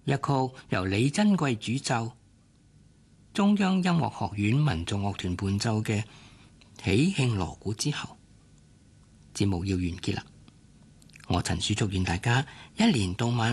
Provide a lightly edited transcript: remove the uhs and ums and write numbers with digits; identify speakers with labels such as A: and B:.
A: 一曲由李珍貴主奏，中央音樂學院民族樂團伴奏嘅喜慶鑼鼓之後，節目要完結啦。我陳樹祝願大家一年到晚